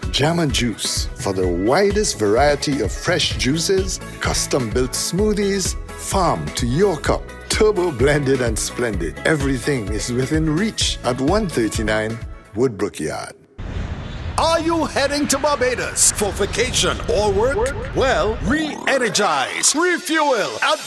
Jamma Juice, for the widest variety of fresh juices, custom-built smoothies, farm to your cup. Turbo blended and splendid. Everything is within reach at 139 Woodbrook Yard. Are you heading to Barbados for vacation or work? Well, re-energize, refuel at